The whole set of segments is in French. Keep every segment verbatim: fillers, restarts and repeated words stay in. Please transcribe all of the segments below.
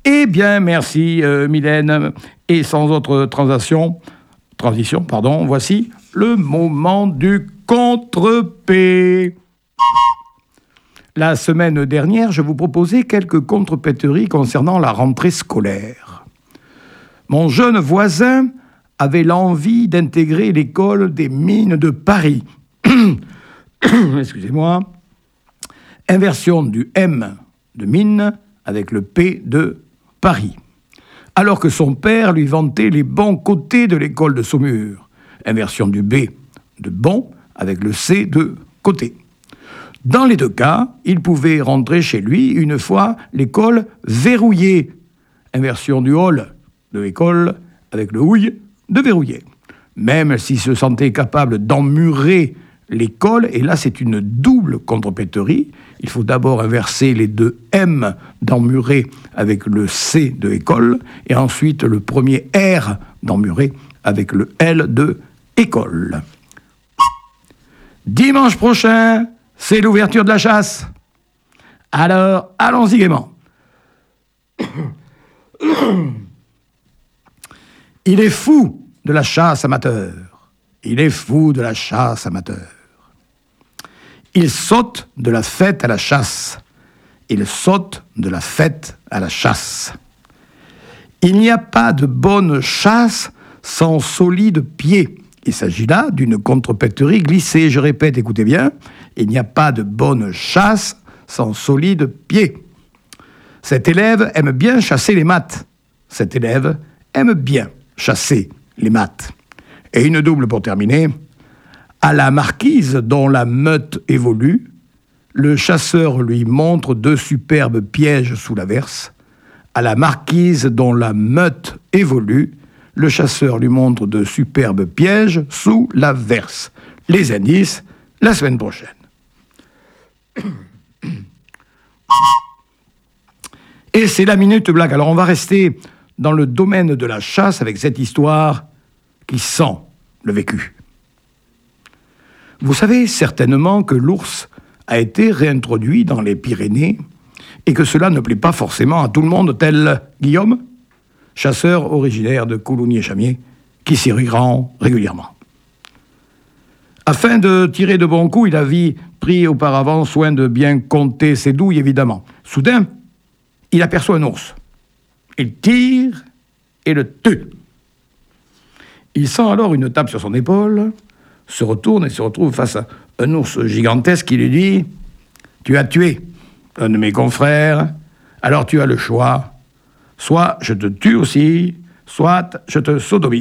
Eh bien, merci euh, Mylène. Et sans autre transition, transition, pardon, voici le moment du contre-P. La semaine dernière, je vous proposais quelques contre-péteries concernant la rentrée scolaire. Mon jeune voisin avait l'envie d'intégrer l'école des mines de Paris. Excusez-moi. Inversion du M de mine avec le P de Paris. Alors que son père lui vantait les bons côtés de l'école de Saumur. Inversion du B de bon avec le C de côté. Dans les deux cas, il pouvait rentrer chez lui une fois l'école verrouillée. Inversion du hall de école avec le houille de verrouiller. Même s'il se sentait capable d'emmurer l'école, et là c'est une double contrepéterie, il faut d'abord inverser les deux M d'emmurer avec le C de école, et ensuite le premier R d'emmurer avec le L de école. Dimanche prochain, c'est l'ouverture de la chasse. Alors, allons-y gaiement. Il est fou de la chasse amateur. Il est fou de la chasse amateur. Il saute de la fête à la chasse. Il saute de la fête à la chasse. Il n'y a pas de bonne chasse sans solide pied. Il s'agit là d'une contrepéterie glissée. Je répète, écoutez bien, il n'y a pas de bonne chasse sans solide pied. Cet élève aime bien chasser les maths. Cet élève aime bien chasser les maths. Et une double pour terminer. À la marquise dont la meute évolue, le chasseur lui montre deux superbes pièges sous l'averse. À la marquise dont la meute évolue, le chasseur lui montre de superbes pièges sous l'averse. Les indices, la semaine prochaine. Et c'est la minute blague. Alors on va rester dans le domaine de la chasse avec cette histoire qui sent le vécu. Vous savez certainement que l'ours a été réintroduit dans les Pyrénées et que cela ne plaît pas forcément à tout le monde, tel Guillaume, chasseur originaire de Coulommiers-Chamiers, qui s'y rend régulièrement. Afin de tirer de bons coups, il avait pris auparavant soin de bien compter ses douilles, évidemment. Soudain, il aperçoit un ours. Il tire et le tue. Il sent alors une tape sur son épaule, se retourne et se retrouve face à un ours gigantesque qui lui dit « Tu as tué un de mes confrères, alors tu as le choix. Soit je te tue aussi, soit je te sodomise. »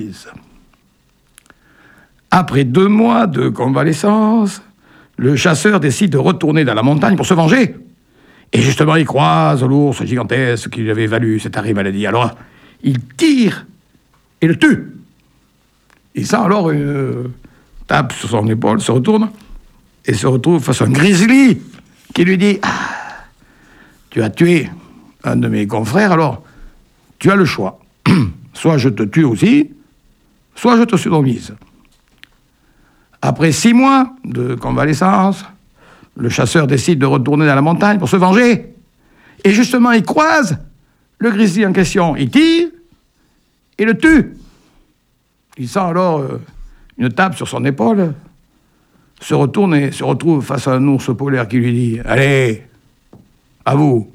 Après deux mois de convalescence, le chasseur décide de retourner dans la montagne pour se venger. Et justement, il croise l'ours gigantesque qui lui avait valu cette arrêt maladie. Alors, il tire et le tue. Il sent alors une tape sur son épaule, se retourne et se retrouve face à un grizzly qui lui dit « Ah, tu as tué un de mes confrères, alors tu as le choix. Soit je te tue aussi, soit je te sodomise. » Après six mois de convalescence, le chasseur décide de retourner dans la montagne pour se venger. Et justement, il croise le grizzly en question. Il tire et le tue. Il sent alors euh, une tape sur son épaule, se retourne et se retrouve face à un ours polaire qui lui dit « Allez, à vous. »